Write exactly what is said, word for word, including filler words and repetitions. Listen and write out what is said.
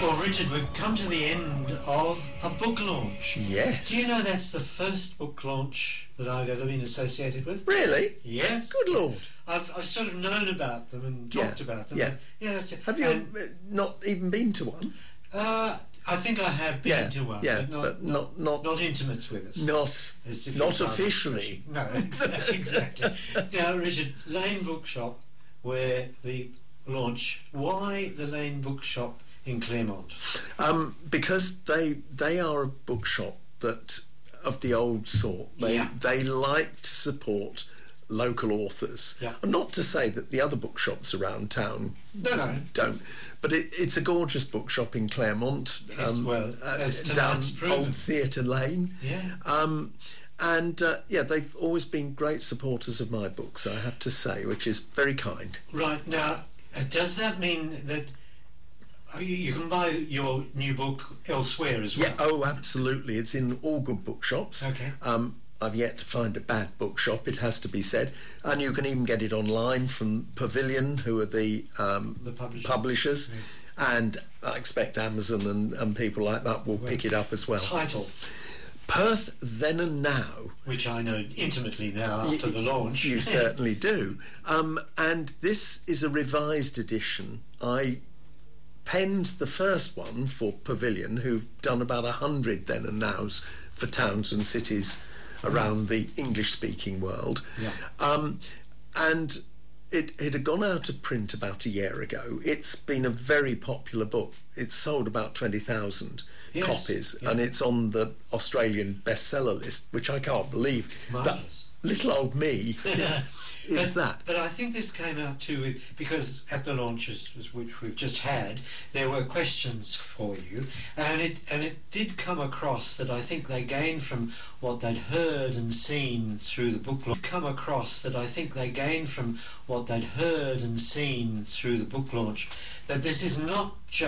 Well, Richard, we've come to the end of a book launch. Yes. Do you know that's the first book launch that I've ever been associated with? Really? Yes. Good Lord. I've, I've sort of known about them and talked Yeah, about them. yeah. Yeah, that's it. Have you And, uh, not even been to one? uh, I think I have been Yeah, to one, yeah, but, not, but not- not- not intimate with it. Not, As if not you- officially. No, exactly. exactly. Now, Richard, Lane Bookshop, where the launch, why the Lane Bookshop in Claremont? Um, because they they are a bookshop that of the old sort. They Yeah. they like to support local authors. Yeah. And not to say that the other bookshops around town No, no. don't, but it, it's a gorgeous bookshop in Claremont. Yes, well, uh, as down tonight's proven. Old Theatre Lane. Yeah. Um, and uh, yeah, they've always been great supporters of my books, I have to say, which is very kind. Right, now, uh, does that mean that uh, you, you can buy your new book elsewhere as well? Yeah, oh, absolutely. It's in all good bookshops. Okay. Um, I've yet to find a bad bookshop, it has to be said. And you can even get it online from Pavilion, who are the, um, The publisher. publishers. And I expect Amazon and, and people like that will Well, pick it up as well. Title, Perth Then and Now. which I know intimately now after the launch. You certainly do. Um, and this is a revised edition. I penned the first one for Pavilion, who've done about a hundred then and nows for towns and cities around the English-speaking world. Yeah. Um, and it, it had gone out of print about a year ago. It's been a very popular book. It's sold about twenty thousand Yes, copies, yeah. and it's on the Australian bestseller list, which I can't believe. Marvellous. That little old me is, is but, that. But I think this came out too with, because at the launches which we've just had, there were questions for you, and it and it did come across that I think they gained from what they'd heard and seen through the book launch. Come across that I think they gained from what they'd heard and seen through the book launch, that this is not just